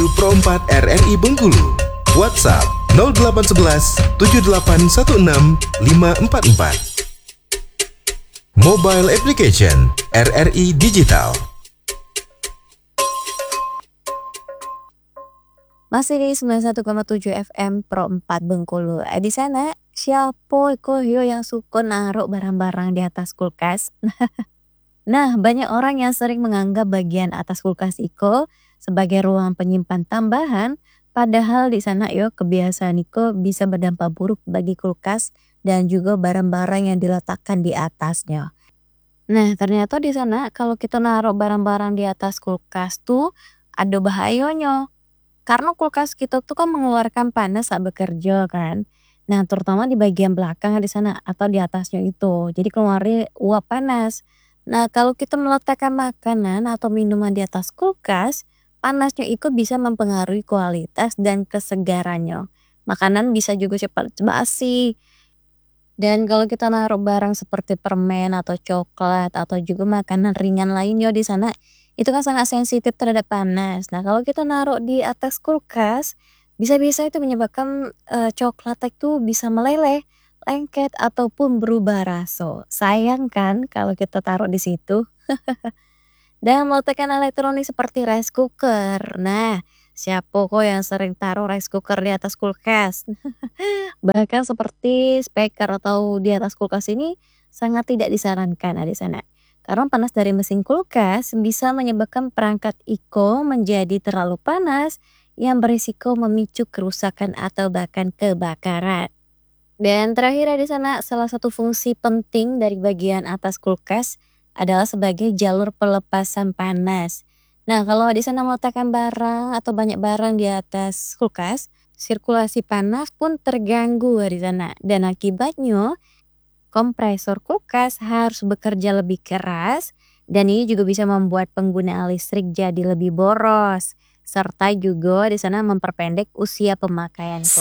Pro 4 RRI Bengkulu. WhatsApp 0811 7816 544. Mobile Application RRI Digital. Masih di 91,7 FM Pro 4 Bengkulu. Di sana siapa yo yang suka naruh barang-barang di atas kulkas? Nah, banyak orang yang sering menganggap bagian atas kulkas iko sebagai ruang penyimpan tambahan, padahal di sana kebiasaan iko bisa berdampak buruk bagi kulkas dan juga barang-barang yang diletakkan di atasnya. Nah, ternyata di sana kalau kita naruh barang-barang di atas kulkas tuh ada bahayanya. Karena kulkas kita tuh kan mengeluarkan panas saat bekerja kan. Nah, terutama di bagian belakang di sana atau di atasnya itu. Jadi keluarnya uap panas. Nah, kalau kita meletakkan makanan atau minuman di atas kulkas, panasnya itu bisa mempengaruhi kualitas dan kesegarannya. Makanan bisa juga cepat basi. Dan kalau kita naruh barang seperti permen atau coklat atau juga makanan ringan lainnya di sana, itu kan sangat sensitif terhadap panas. Nah, kalau kita naruh di atas kulkas, bisa-bisa itu menyebabkan coklat itu bisa meleleh, lengket ataupun berubah rasa. Sayang kan kalau kita taruh di situ. Dan meletakkan elektronik seperti rice cooker. Nah, siapa kok yang sering taruh rice cooker di atas kulkas? Bahkan seperti speaker atau di atas kulkas ini sangat tidak disarankan di sana. Karena panas dari mesin kulkas bisa menyebabkan perangkat iko menjadi terlalu panas yang berisiko memicu kerusakan atau bahkan kebakaran. Dan terakhir di sana salah satu fungsi penting dari bagian atas kulkas adalah sebagai jalur pelepasan panas. Nah, kalau di sana meletakkan barang atau banyak barang di atas kulkas, sirkulasi panas pun terganggu di sana. Dan akibatnya kompresor kulkas harus bekerja lebih keras dan ini juga bisa membuat penggunaan listrik jadi lebih boros serta juga di sana memperpendek usia pemakaian.